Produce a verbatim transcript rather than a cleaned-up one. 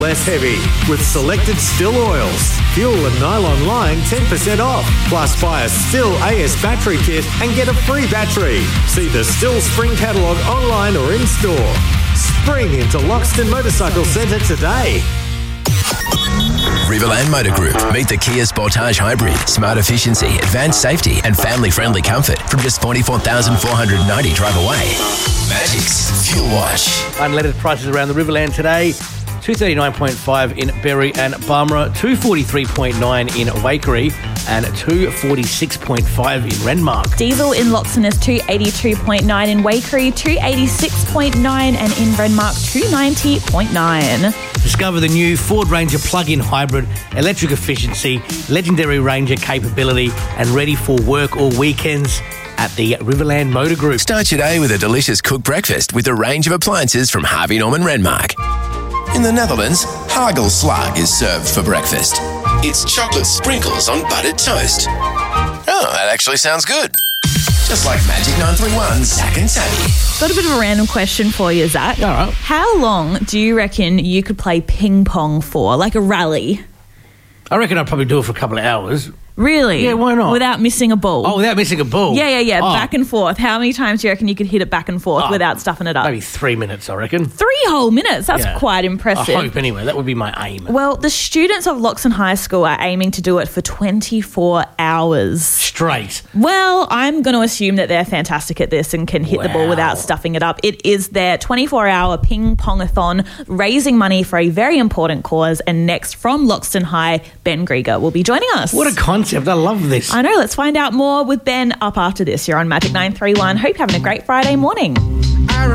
Less heavy with selected Still oils. Fuel and nylon lining ten percent off. Plus buy a Still A S battery kit and get a free battery. See the Still Spring catalogue online or in store. Spring into Loxton Motorcycle Centre today. Riverland Motor Group. Meet the Kia Sportage Hybrid. Smart efficiency, advanced safety and family-friendly comfort from just forty-four thousand four hundred ninety drive away. Magic's Fuel Wash. Unleaded prices around the Riverland today. two thirty-nine point five in Berry and Barmera, two forty-three point nine in Waikerie and two forty-six point five in Renmark. Diesel in Loxton is two eighty-two point nine, in Waikerie two eighty-six point nine and in Renmark two ninety point nine. Discover the new Ford Ranger plug-in hybrid, electric efficiency, legendary Ranger capability and ready for work or weekends at the Riverland Motor Group. Start your day with a delicious cooked breakfast with a range of appliances from Harvey Norman Renmark. In the Netherlands, hagelslag is served for breakfast. It's chocolate sprinkles on buttered toast. Oh, that actually sounds good. Just like Magic nine three one, Zach and Tabby. Got a bit of a random question for you, Zach. All right. How long do you reckon you could play ping pong for, like a rally? I reckon I'd probably do it for a couple of hours. Really? Yeah, why not? Without missing a ball? Oh, without missing a ball? Yeah, yeah, yeah. Oh. Back and forth. How many times do you reckon you could hit it back and forth Oh, without stuffing it up? Maybe three minutes, I reckon. Three whole minutes. That's Yeah. quite impressive. I hope anyway. That would be my aim. Well, the students of Loxton High School are aiming to do it for twenty-four hours. Straight. Well, I'm going to assume that they're fantastic at this and can hit the ball Wow. without stuffing it up. It is their twenty-four hour ping pong-a-thon, raising money for a very important cause. And next from Loxton High, Ben Grieger will be joining us. What a concept. I love this. I know. Let's find out more with Ben up after this. You're on Magic nine three one. Hope you're having a great Friday morning.